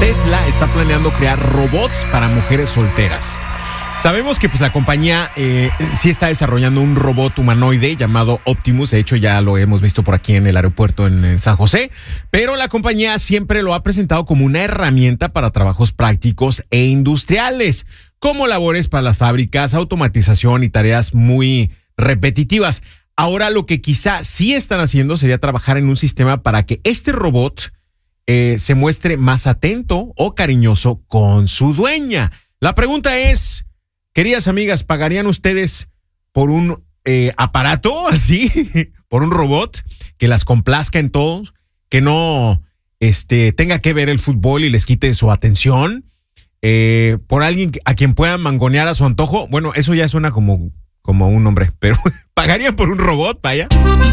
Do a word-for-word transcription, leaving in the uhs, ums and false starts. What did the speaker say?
Tesla está planeando crear robots para mujeres solteras. Sabemos que pues la compañía eh, sí está desarrollando un robot humanoide llamado Optimus. De hecho, ya lo hemos visto por aquí en el aeropuerto en, en San José. Pero la compañía siempre lo ha presentado como una herramienta para trabajos prácticos e industriales, como labores para las fábricas, automatización y tareas muy repetitivas. Ahora lo que quizá sí están haciendo sería trabajar en un sistema para que este robot eh, se muestre más atento o cariñoso con su dueña. La pregunta es, queridas amigas, ¿pagarían ustedes por un eh, aparato así, por un robot que las complazca en todo, que no este, tenga que ver el fútbol y les quite su atención? Eh, por alguien a quien puedan mangonear a su antojo. Bueno, eso ya suena como, como un hombre, pero ¿pagarían por un robot? Vaya.